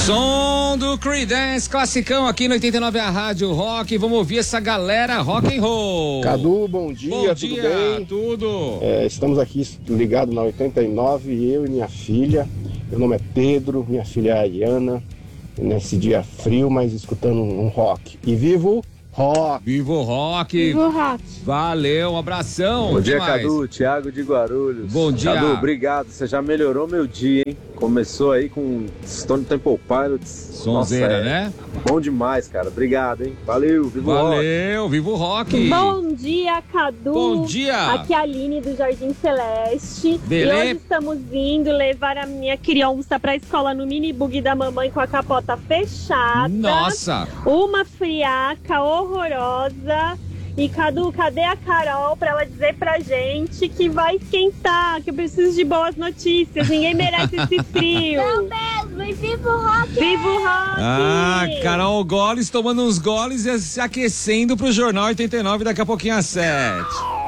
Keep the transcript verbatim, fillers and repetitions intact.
Som do Creedence, classicão aqui no oitenta e nove, a Rádio Rock. Vamos ouvir essa galera rock and roll. Cadu, bom dia, bom tudo dia, bem? Tudo. É, estamos aqui ligados na oitenta e nove, eu e minha filha. Meu nome é Pedro, minha filha é a Ayana. Nesse dia frio, mas escutando um rock. E vivo rock! Vivo rock! Vivo rock! Valeu, um abração! Bom dia, demais. Cadu, Thiago de Guarulhos. Bom dia! Cadu, obrigado, você já melhorou meu dia, hein? Começou aí com Stone Temple Pilots. Sonzeira, Nossa, é né? Bom demais, cara. Obrigado, hein? Valeu, vivo rock! Valeu, vivo rock! Bom dia, Cadu! Bom dia! Aqui é a Aline do Jardim Celeste. Beleza. E hoje estamos indo levar a minha criança pra escola no mini bug da mamãe com a capota fechada. Nossa! Uma friaca horrorosa. E Cadu, cadê a Carol pra ela dizer pra gente que vai esquentar, que eu preciso de boas notícias, ninguém merece esse frio. Não mesmo, e vivo rock! Vivo rock! Ah, Carol Goles tomando uns goles e se aquecendo pro Jornal oitenta e nove daqui a pouquinho às sete.